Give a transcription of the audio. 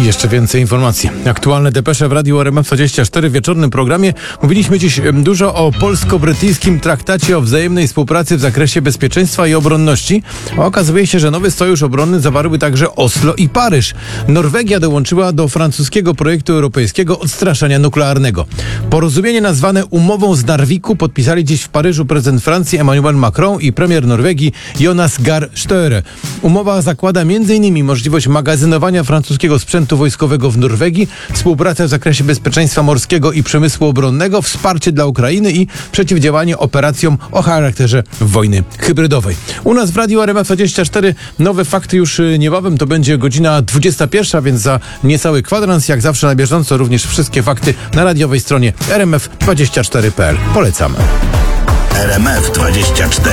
I jeszcze więcej informacji. Aktualne depesze w Radiu RMF24 w wieczornym programie. Mówiliśmy dziś dużo o polsko-brytyjskim traktacie o wzajemnej współpracy w zakresie bezpieczeństwa i obronności. A okazuje się, że nowy sojusz obronny zawarły także Oslo i Paryż. Norwegia dołączyła do francuskiego projektu europejskiego odstraszania nuklearnego. Porozumienie nazwane umową z Narviku podpisali dziś w Paryżu prezydent Francji Emmanuel Macron i premier Norwegii Jonas Gahr Støre. Umowa zakłada m.in. możliwość magazynowania francuskiego sprzętu wojskowego w Norwegii, współpracę w zakresie bezpieczeństwa morskiego i przemysłu obronnego, wsparcie dla Ukrainy i przeciwdziałanie operacjom o charakterze wojny hybrydowej. U nas w Radiu RMF24 nowe fakty już niebawem, to będzie godzina 21, więc za niecały kwadrans, jak zawsze na bieżąco, również wszystkie fakty na radiowej stronie rmf24.pl. Polecamy. RMF24.